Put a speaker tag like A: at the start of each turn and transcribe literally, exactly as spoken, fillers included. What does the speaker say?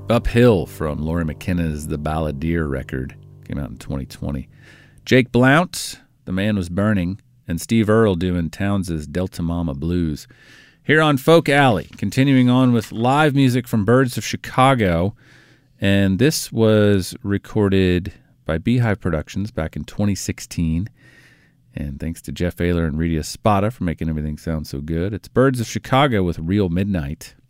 A: Uphill from Laurie McKenna's The Balladeer record. Came out in twenty twenty. Jake Blount, The Man Was Burning, and Steve Earle doing Townes' Delta Mama Blues. Here on Folk Alley, continuing on with live music from Birds of Chicago. And this was recorded by Beehive Productions back in twenty sixteen. And thanks to Jeff Ayler and Rita Spada for making everything sound so good. It's Birds of Chicago with Real Midnight.